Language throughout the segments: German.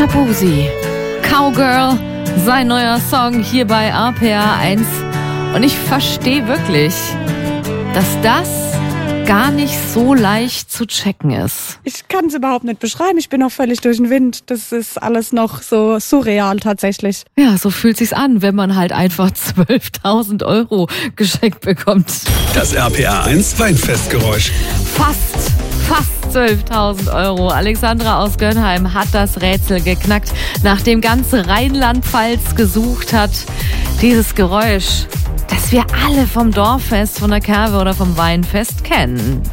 Shaboozey, Cowgirl, sein neuer Song hier bei RPR 1. Und ich verstehe wirklich, dass das gar nicht so leicht zu checken ist. Ich kann es überhaupt nicht beschreiben. Ich bin noch völlig durch den Wind. Das ist alles noch so surreal tatsächlich. Ja, so fühlt sich's an, wenn man halt einfach 12.000 Euro geschenkt bekommt. Das RPR 1 Weinfestgeräusch. Fast 12.000 Euro. Alexandra aus Gönnheim hat das Rätsel geknackt, nachdem ganz Rheinland-Pfalz gesucht hat. Dieses Geräusch, das wir alle vom Dorffest, von der Kerwe oder vom Weinfest kennen.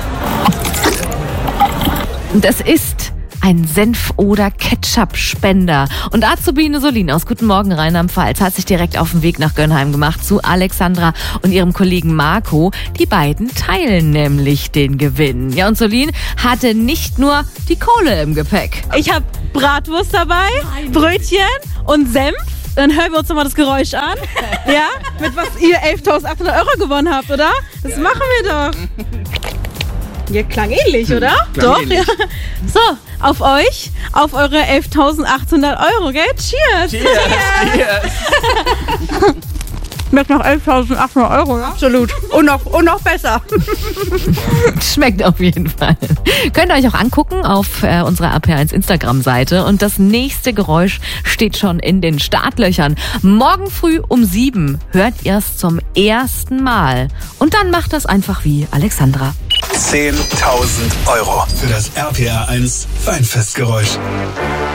Und es ist ein Senf- oder Ketchup-Spender. Und Azubine Solin aus Guten Morgen Rheinland-Pfalz hat sich direkt auf den Weg nach Gönnheim gemacht zu Alexandra und ihrem Kollegen Marco. Die beiden teilen nämlich den Gewinn. Ja, und Solin hatte nicht nur die Kohle im Gepäck. Ich habe Bratwurst dabei, Brötchen und Senf. Dann hören wir uns nochmal das Geräusch an. Ja, mit was ihr 11.800 Euro gewonnen habt, oder? Das machen wir doch. Ja, klang ähnlich, oder? Doch, ähnlich. Ja. So, auf euch, auf eure 11.800 Euro, gell? Cheers! Cheers! Schmeckt nach 11.800 Euro, ja? Absolut. Und noch besser. Schmeckt auf jeden Fall. Könnt ihr euch auch angucken auf unserer RPR1 Instagram-Seite. Und das nächste Geräusch steht schon in den Startlöchern. Morgen früh um 7 hört ihr es zum ersten Mal. Und dann macht das einfach wie Alexandra. 10.000 Euro für das RPR 1 Weinfestgeräusch.